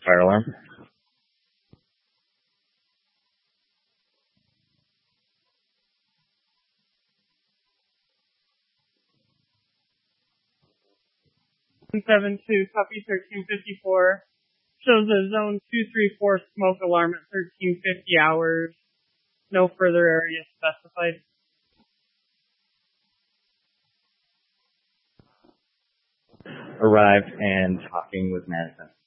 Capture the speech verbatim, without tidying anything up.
Fire alarm. seven two, copy thirteen fifty-four. Shows a zone two three four smoke alarm at thirteen fifty hours. No further area specified. Arrived and talking with management.